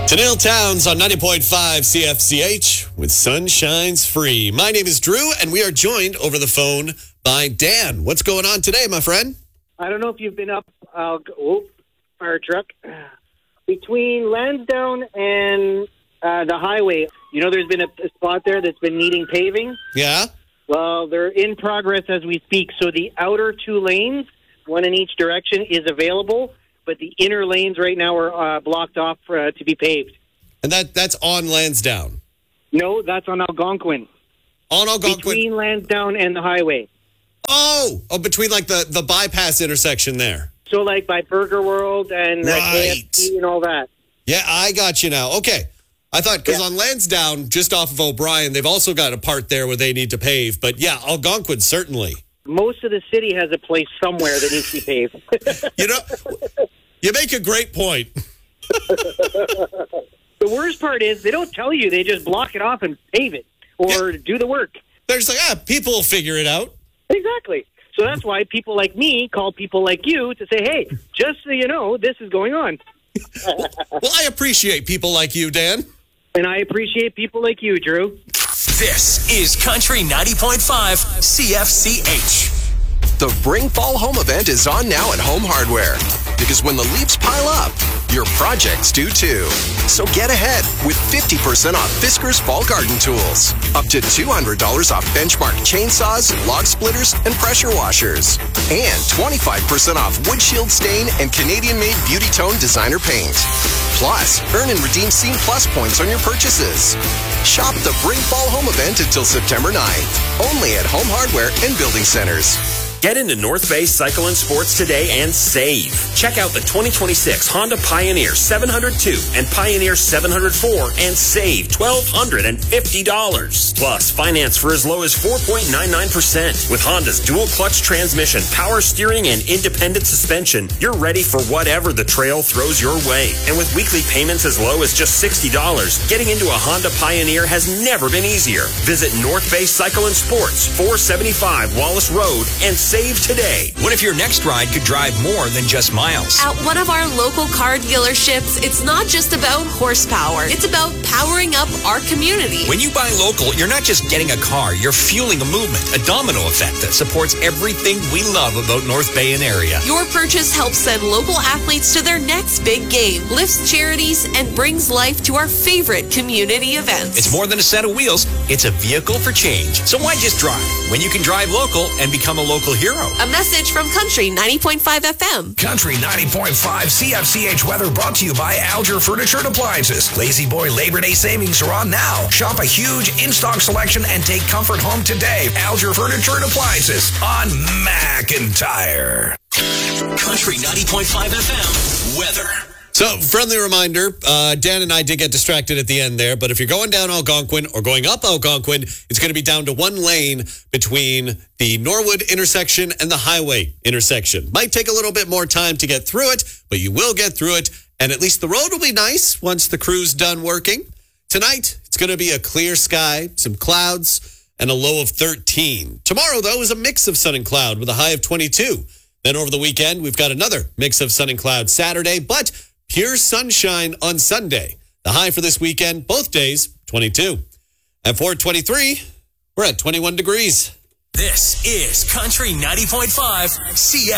Janelle Towns on 90.5 CFCH with Sunshine's Free. My name is Drew, and we are joined over the phone by Dan. What's going on today, my friend? I don't know if you've been up, fire truck, between Lansdowne and the highway. You know, there's been a spot there that's been needing paving. Yeah? Well, they're in progress as we speak. So the outer two lanes, one in each direction, is available, but the inner lanes right now are blocked off to be paved. And that's on Lansdowne? No, that's on Algonquin. On Algonquin? Between Lansdowne and the highway. Oh, between like the bypass intersection there. So like by Burger World and Right. KFC and all that. Yeah, I got you now. Okay. I thought, because on Lansdowne, just off of O'Brien, they've also got a part there where they need to pave. But yeah, Algonquin, certainly. Most of the city has a place somewhere that needs to be paved. You know, you make a great point. The worst part is they don't tell you. They just block it off and pave it or do the work. They're just like, people will figure it out. Exactly. So that's why people like me call people like you to say, hey, just so you know, this is going on. Well, I appreciate people like you, Dan. And I appreciate people like you, Drew. This is Country 90.5 CFCH. The Bring Fall Home event is on now at Home Hardware. Because when the leaves pile up, your projects do too. So get ahead with 50% off Fiskars Fall Garden Tools. Up to $200 off Benchmark chainsaws, log splitters, and pressure washers. And 25% off Wood Shield Stain and Canadian-made Beauty Tone Designer Paint. Plus, earn and redeem Scene Plus points on your purchases. Shop the Bring Fall Home event until September 9th. Only at Home Hardware and Building Centers. Get into North Bay Cycle and Sports today and save. Check out the 2026 Honda Pioneer 702 and Pioneer 704 and save $1,250. Plus, finance for as low as 4.99%. With Honda's dual clutch transmission, power steering, and independent suspension, you're ready for whatever the trail throws your way. And with weekly payments as low as just $60, getting into a Honda Pioneer has never been easier. Visit North Bay Cycle and Sports, 475 Wallace Road, and save today. What if your next ride could drive more than just miles? At one of our local car dealerships, it's not just about horsepower. It's about powering up our community. When you buy local, you're not just getting a car, you're fueling a movement, a domino effect that supports everything we love about North Bay and area. Your purchase helps send local athletes to their next big game, lifts charities, and brings life to our favorite community events. It's more than a set of wheels, it's a vehicle for change. So why just drive when you can drive local and become a local hero? A message from Country 90.5 FM. Country 90.5 CFCH weather brought to you by Alger Furniture and Appliances. Lazy Boy Labor Day savings are on now. Shop a huge in-stock selection and take comfort home today. Alger Furniture and Appliances on McIntyre. Country 90.5 FM weather. So, friendly reminder, Dan and I did get distracted at the end there, but if you're going down Algonquin or going up Algonquin, it's going to be down to one lane between the Norwood intersection and the highway intersection. Might take a little bit more time to get through it, but you will get through it, and at least the road will be nice once the crew's done working. Tonight, it's going to be a clear sky, some clouds, and a low of 13. Tomorrow, though, is a mix of sun and cloud with a high of 22. Then over the weekend, we've got another mix of sun and cloud Saturday, but pure sunshine on Sunday. The high for this weekend, both days, 22. At 4:23, we're at 21 degrees. This is Country 90.5 CF.